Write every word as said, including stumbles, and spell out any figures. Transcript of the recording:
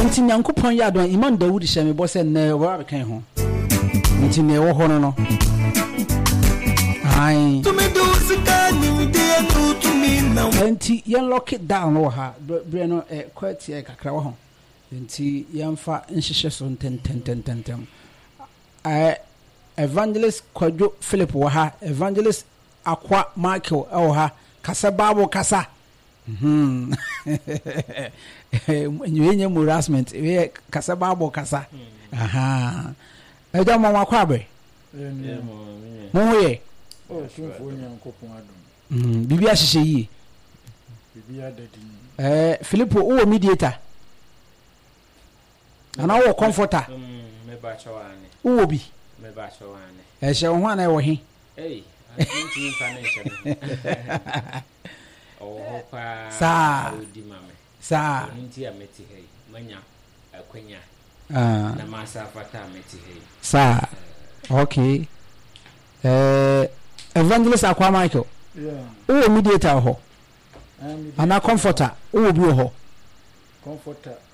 nti nyankopon ya don Imam Dawood hye me bo se na wo abekan ho nti ne wo ho no no ai to me do sika ni de no to me now nti yen lock it down wo ha bre no e kwati e kakra wo ho nti yen fa nhihye so ntentententen eh Evangelist Kwadwo Philip wo ha Evangelist Akwa Michael wo ha kasa babo kasa mhm enyenye harassment we kasa babo kasa aha eja mama kwa be mo ye o tunfo nyankopon adom mhm bibia hihye yi bibia dadi eh Philip wo mediator ana wo comforter me ba chawane wo bi me ba chawane eh she ho ana wo he eh anti financial oh pa sa di mame sa nti ameti hey manya akwanya ah na masa fata ameti hey sa okay eh Evangelist Akwa Michael yeah wo mediator ho ana comforter wo bi ho comforter